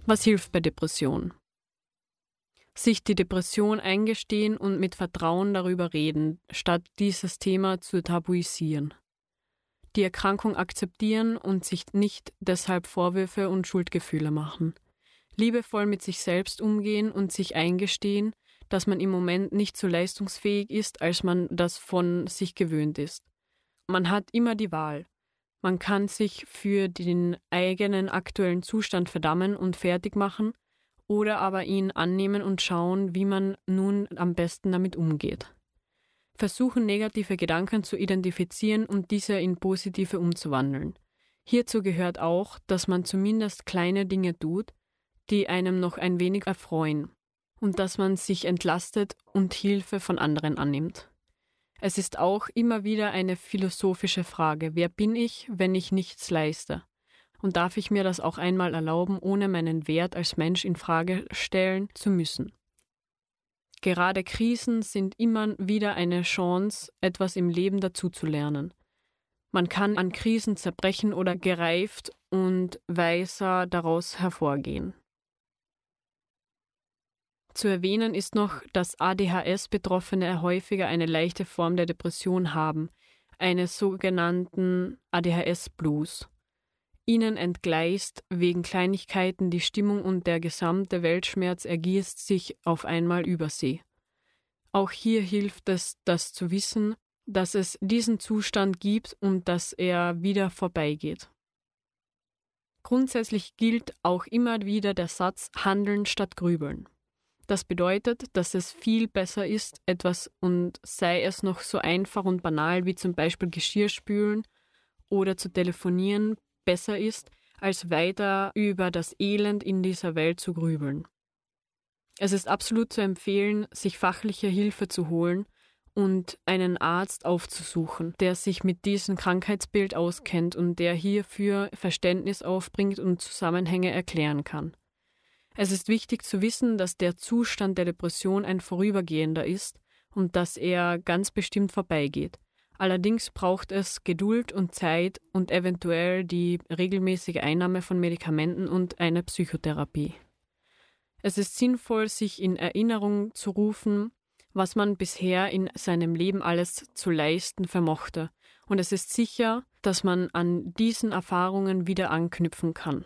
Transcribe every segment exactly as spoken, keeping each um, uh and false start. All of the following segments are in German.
Was hilft bei Depression? Sich die Depression eingestehen und mit Vertrauen darüber reden, statt dieses Thema zu tabuisieren. Die Erkrankung akzeptieren und sich nicht deshalb Vorwürfe und Schuldgefühle machen. Liebevoll mit sich selbst umgehen und sich eingestehen, dass man im Moment nicht so leistungsfähig ist, als man das von sich gewöhnt ist. Man hat immer die Wahl. Man kann sich für den eigenen aktuellen Zustand verdammen und fertig machen oder aber ihn annehmen und schauen, wie man nun am besten damit umgeht. Versuchen, negative Gedanken zu identifizieren und diese in positive umzuwandeln. Hierzu gehört auch, dass man zumindest kleine Dinge tut, die einem noch ein wenig erfreuen und dass man sich entlastet und Hilfe von anderen annimmt. Es ist auch immer wieder eine philosophische Frage, wer bin ich, wenn ich nichts leiste? Und darf ich mir das auch einmal erlauben, ohne meinen Wert als Mensch in Frage stellen zu müssen? Gerade Krisen sind immer wieder eine Chance, etwas im Leben dazuzulernen. Man kann an Krisen zerbrechen oder gereift und weiser daraus hervorgehen. Zu erwähnen ist noch, dass A D H S-Betroffene häufiger eine leichte Form der Depression haben, einen sogenannten A D H S-Blues. Ihnen entgleist wegen Kleinigkeiten die Stimmung und der gesamte Weltschmerz ergießt sich auf einmal über sie. Auch hier hilft es, das zu wissen, dass es diesen Zustand gibt und dass er wieder vorbeigeht. Grundsätzlich gilt auch immer wieder der Satz Handeln statt Grübeln. Das bedeutet, dass es viel besser ist, etwas und sei es noch so einfach und banal wie zum Beispiel Geschirr spülen oder zu telefonieren, besser ist, als weiter über das Elend in dieser Welt zu grübeln. Es ist absolut zu empfehlen, sich fachliche Hilfe zu holen und einen Arzt aufzusuchen, der sich mit diesem Krankheitsbild auskennt und der hierfür Verständnis aufbringt und Zusammenhänge erklären kann. Es ist wichtig zu wissen, dass der Zustand der Depression ein vorübergehender ist und dass er ganz bestimmt vorbeigeht. Allerdings braucht es Geduld und Zeit und eventuell die regelmäßige Einnahme von Medikamenten und eine Psychotherapie. Es ist sinnvoll, sich in Erinnerung zu rufen, was man bisher in seinem Leben alles zu leisten vermochte. Und es ist sicher, dass man an diesen Erfahrungen wieder anknüpfen kann.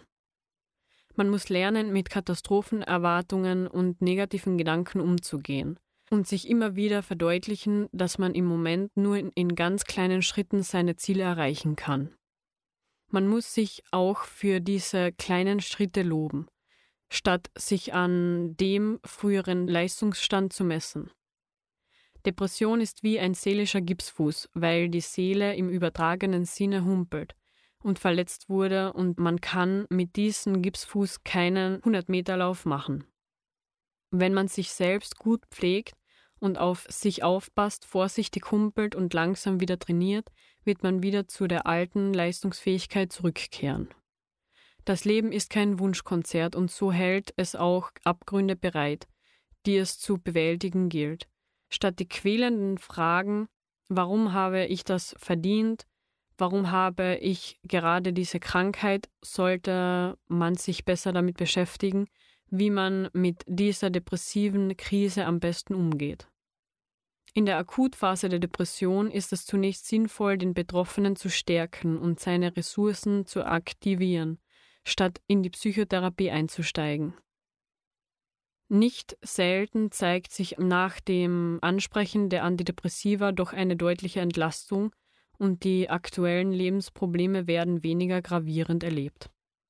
Man muss lernen, mit Katastrophenerwartungen und negativen Gedanken umzugehen und sich immer wieder verdeutlichen, dass man im Moment nur in, in ganz kleinen Schritten seine Ziele erreichen kann. Man muss sich auch für diese kleinen Schritte loben, statt sich an dem früheren Leistungsstand zu messen. Depression ist wie ein seelischer Gipsfuß, weil die Seele im übertragenen Sinne humpelt und verletzt wurde und man kann mit diesem Gipsfuß keinen hundert-Meter-Lauf machen. Wenn man sich selbst gut pflegt und auf sich aufpasst, vorsichtig humpelt und langsam wieder trainiert, wird man wieder zu der alten Leistungsfähigkeit zurückkehren. Das Leben ist kein Wunschkonzert und so hält es auch Abgründe bereit, die es zu bewältigen gilt. Statt die quälenden Fragen, warum habe ich das verdient, warum habe ich gerade diese Krankheit, sollte man sich besser damit beschäftigen, wie man mit dieser depressiven Krise am besten umgeht. In der Akutphase der Depression ist es zunächst sinnvoll, den Betroffenen zu stärken und seine Ressourcen zu aktivieren, statt in die Psychotherapie einzusteigen. Nicht selten zeigt sich nach dem Ansprechen der Antidepressiva doch eine deutliche Entlastung und die aktuellen Lebensprobleme werden weniger gravierend erlebt.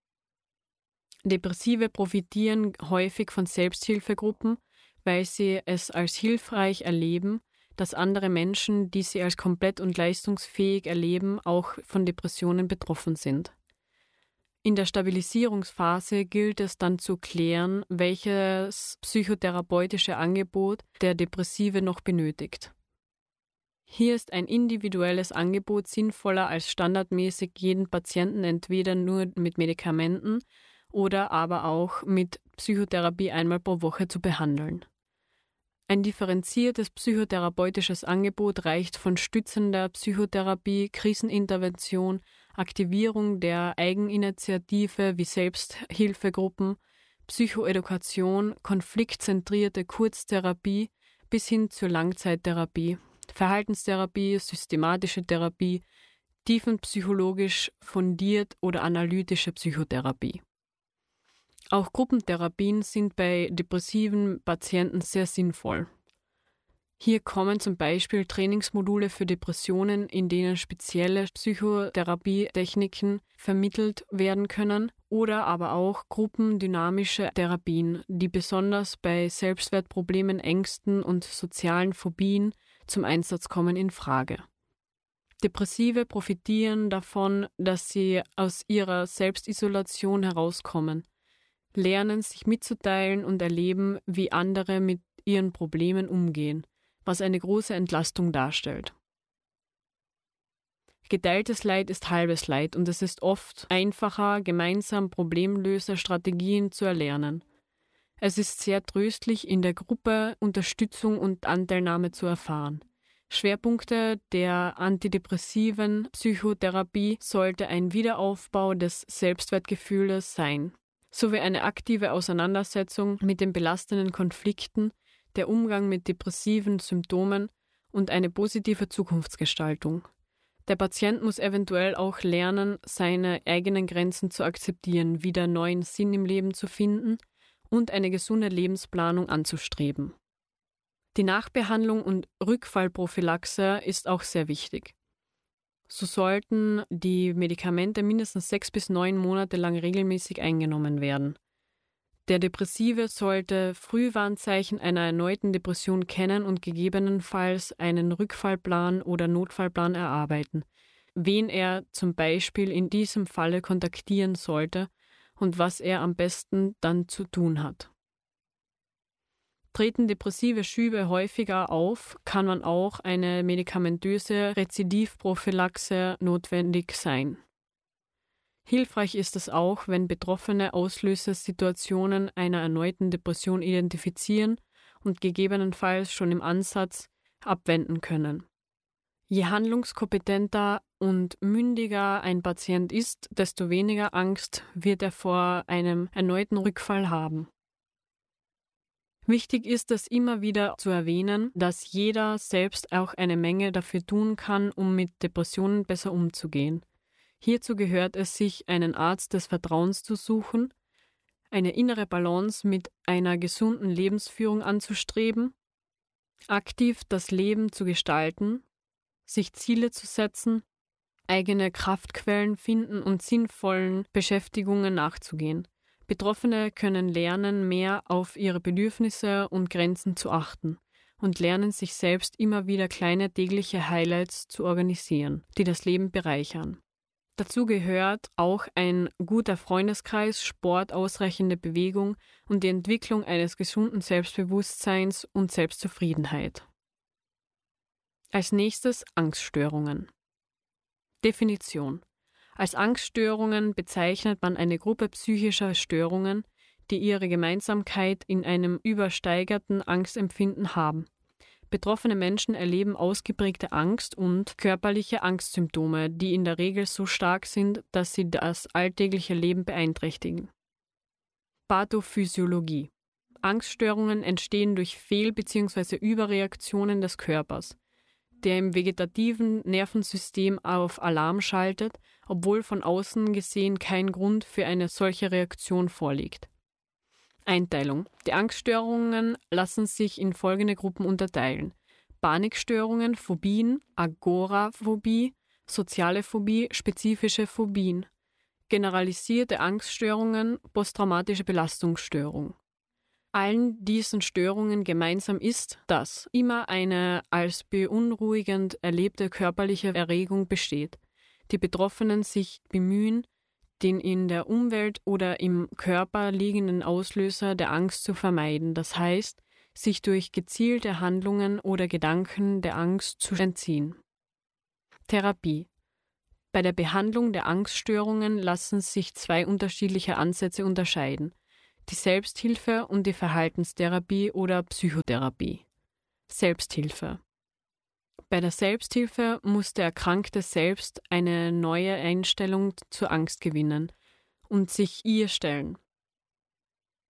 Depressive profitieren häufig von Selbsthilfegruppen, weil sie es als hilfreich erleben, dass andere Menschen, die sie als komplett und leistungsfähig erleben, auch von Depressionen betroffen sind. In der Stabilisierungsphase gilt es dann zu klären, welches psychotherapeutische Angebot der Depressive noch benötigt. Hier ist ein individuelles Angebot sinnvoller als standardmäßig jeden Patienten entweder nur mit Medikamenten oder aber auch mit Psychotherapie einmal pro Woche zu behandeln. Ein differenziertes psychotherapeutisches Angebot reicht von stützender Psychotherapie, Krisenintervention, Aktivierung der Eigeninitiative wie Selbsthilfegruppen Psychoedukation, konfliktzentrierte Kurztherapie bis hin zur Langzeittherapie, Verhaltenstherapie, systematische Therapie, tiefenpsychologisch fundiert oder analytische Psychotherapie. Auch Gruppentherapien sind bei depressiven Patienten sehr sinnvoll. Hier kommen zum Beispiel Trainingsmodule für Depressionen, in denen spezielle Psychotherapietechniken vermittelt werden können, oder aber auch gruppendynamische Therapien, die besonders bei Selbstwertproblemen, Ängsten und sozialen Phobien zum Einsatz kommen, in Frage. Depressive profitieren davon, dass sie aus ihrer Selbstisolation herauskommen, lernen, sich mitzuteilen und erleben, wie andere mit ihren Problemen umgehen, was eine große Entlastung darstellt. Geteiltes Leid ist halbes Leid und es ist oft einfacher, gemeinsam Problemlöserstrategien zu erlernen. Es ist sehr tröstlich, in der Gruppe Unterstützung und Anteilnahme zu erfahren. Schwerpunkte der antidepressiven Psychotherapie sollte ein Wiederaufbau des Selbstwertgefühls sein, sowie eine aktive Auseinandersetzung mit den belastenden Konflikten, der Umgang mit depressiven Symptomen und eine positive Zukunftsgestaltung. Der Patient muss eventuell auch lernen, seine eigenen Grenzen zu akzeptieren, wieder neuen Sinn im Leben zu finden und eine gesunde Lebensplanung anzustreben. Die Nachbehandlung und Rückfallprophylaxe ist auch sehr wichtig. So sollten die Medikamente mindestens sechs bis neun Monate lang regelmäßig eingenommen werden. Der Depressive sollte Frühwarnzeichen einer erneuten Depression kennen und gegebenenfalls einen Rückfallplan oder Notfallplan erarbeiten, wen er zum Beispiel in diesem Falle kontaktieren sollte und was er am besten dann zu tun hat. Treten depressive Schübe häufiger auf, kann man auch eine medikamentöse Rezidivprophylaxe notwendig sein. Hilfreich ist es auch, wenn Betroffene Auslösersituationen einer erneuten Depression identifizieren und gegebenenfalls schon im Ansatz abwenden können. Je handlungskompetenter und mündiger ein Patient ist, desto weniger Angst wird er vor einem erneuten Rückfall haben. Wichtig ist es immer wieder zu erwähnen, dass jeder selbst auch eine Menge dafür tun kann, um mit Depressionen besser umzugehen. Hierzu gehört es, sich einen Arzt des Vertrauens zu suchen, eine innere Balance mit einer gesunden Lebensführung anzustreben, aktiv das Leben zu gestalten, sich Ziele zu setzen, eigene Kraftquellen finden und sinnvollen Beschäftigungen nachzugehen. Betroffene können lernen, mehr auf ihre Bedürfnisse und Grenzen zu achten und lernen, sich selbst immer wieder kleine tägliche Highlights zu organisieren, die das Leben bereichern. Dazu gehört auch ein guter Freundeskreis, Sport, ausreichende Bewegung und die Entwicklung eines gesunden Selbstbewusstseins und Selbstzufriedenheit. Als nächstes Angststörungen. Definition: Als Angststörungen bezeichnet man eine Gruppe psychischer Störungen, die ihre Gemeinsamkeit in einem übersteigerten Angstempfinden haben. Betroffene Menschen erleben ausgeprägte Angst und körperliche Angstsymptome, die in der Regel so stark sind, dass sie das alltägliche Leben beeinträchtigen. Pathophysiologie: Angststörungen entstehen durch Fehl- bzw. Überreaktionen des Körpers, der im vegetativen Nervensystem auf Alarm schaltet, obwohl von außen gesehen kein Grund für eine solche Reaktion vorliegt. Einteilung: Die Angststörungen lassen sich in folgende Gruppen unterteilen: Panikstörungen, Phobien, Agoraphobie, soziale Phobie, spezifische Phobien, generalisierte Angststörungen, posttraumatische Belastungsstörung. Allen diesen Störungen gemeinsam ist, dass immer eine als beunruhigend erlebte körperliche Erregung besteht, die Betroffenen sich bemühen, den in der Umwelt oder im Körper liegenden Auslöser der Angst zu vermeiden, das heißt, sich durch gezielte Handlungen oder Gedanken der Angst zu entziehen. Therapie: Bei der Behandlung der Angststörungen lassen sich zwei unterschiedliche Ansätze unterscheiden: die Selbsthilfe und die Verhaltenstherapie oder Psychotherapie. Selbsthilfe: Bei der Selbsthilfe muss der Erkrankte selbst eine neue Einstellung zur Angst gewinnen und sich ihr stellen.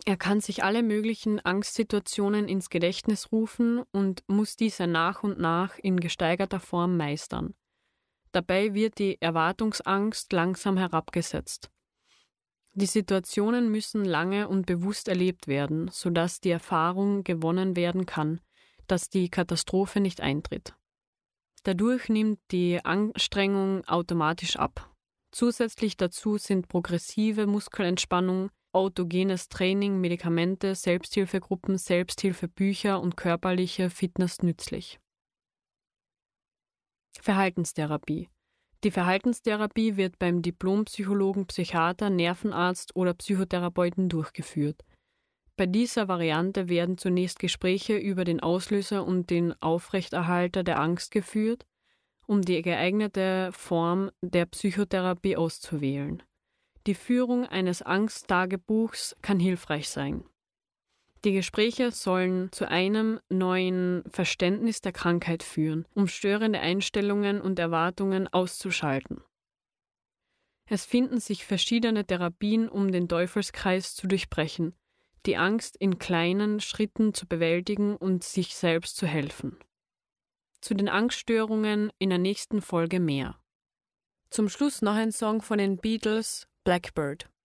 Er kann sich alle möglichen Angstsituationen ins Gedächtnis rufen und muss diese nach und nach in gesteigerter Form meistern. Dabei wird die Erwartungsangst langsam herabgesetzt. Die Situationen müssen lange und bewusst erlebt werden, sodass die Erfahrung gewonnen werden kann, dass die Katastrophe nicht eintritt. Dadurch nimmt die Anstrengung automatisch ab. Zusätzlich dazu sind progressive Muskelentspannung, autogenes Training, Medikamente, Selbsthilfegruppen, Selbsthilfebücher und körperliche Fitness nützlich. Verhaltenstherapie. Die Verhaltenstherapie wird beim Diplompsychologen, Psychiater, Nervenarzt oder Psychotherapeuten durchgeführt. Bei dieser Variante werden zunächst Gespräche über den Auslöser und den Aufrechterhalter der Angst geführt, um die geeignete Form der Psychotherapie auszuwählen. Die Führung eines Angsttagebuchs kann hilfreich sein. Die Gespräche sollen zu einem neuen Verständnis der Krankheit führen, um störende Einstellungen und Erwartungen auszuschalten. Es finden sich verschiedene Therapien, um den Teufelskreis zu durchbrechen, die Angst in kleinen Schritten zu bewältigen und sich selbst zu helfen. Zu den Angststörungen in der nächsten Folge mehr. Zum Schluss noch ein Song von den Beatles, Blackbird.